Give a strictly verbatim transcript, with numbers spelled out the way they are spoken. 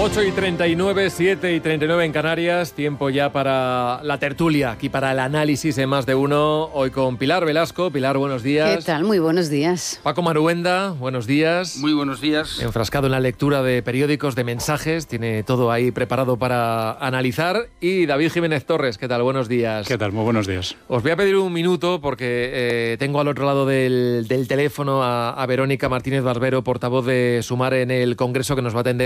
ocho y treinta y nueve, siete y treinta y nueve en Canarias, tiempo ya para la tertulia, aquí para el análisis en Más de Uno, hoy con Pilar Velasco. Pilar, buenos días. ¿Qué tal? Muy buenos días. Paco Maruenda, buenos días. Muy buenos días. Enfrascado en la lectura de periódicos, de mensajes, tiene todo ahí preparado para analizar. Y David Jiménez Torres, ¿qué tal? Buenos días. ¿Qué tal? Muy buenos días. Os voy a pedir un minuto porque eh, tengo al otro lado del, del teléfono a, a Verónica Martínez Barbero, portavoz de Sumar en el Congreso, que nos va a atender